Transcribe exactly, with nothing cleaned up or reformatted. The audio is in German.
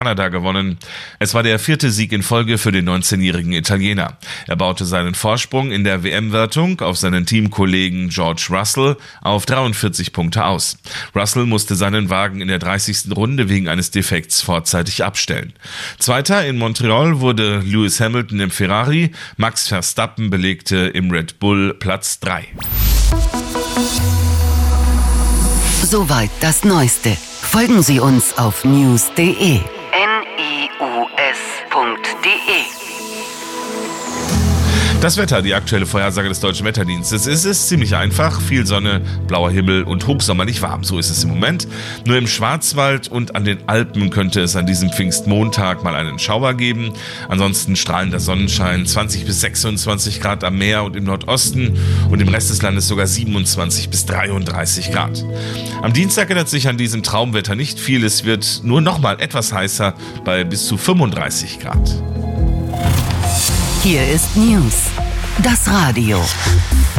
Kanada gewonnen. Es war der vierte Sieg in Folge für den neunzehnjährigen Italiener. Er baute seinen Vorsprung in der W M-Wertung auf seinen Teamkollegen George Russell auf dreiundvierzig Punkte aus. Russell musste seinen Wagen in der dreißigsten Runde wegen eines Defekts vorzeitig abstellen. Zweiter in Montreal wurde Lewis Hamilton im Ferrari, Max Verstappen belegte im Red Bull Platz drei. Soweit das Neueste. Folgen Sie uns auf news punkt de. N I U S punkt de. Das Wetter, die aktuelle Vorhersage des Deutschen Wetterdienstes. Es ist ziemlich einfach, viel Sonne, blauer Himmel und hochsommerlich warm. So ist es im Moment. Nur im Schwarzwald und an den Alpen könnte es an diesem Pfingstmontag mal einen Schauer geben. Ansonsten strahlender Sonnenschein, zwanzig bis sechsundzwanzig Grad am Meer und im Nordosten und im Rest des Landes sogar siebenundzwanzig bis dreiunddreißig Grad. Am Dienstag ändert sich an diesem Traumwetter nicht viel. Es wird nur noch mal etwas heißer bei bis zu fünfunddreißig Grad. Hier ist News, das Radio.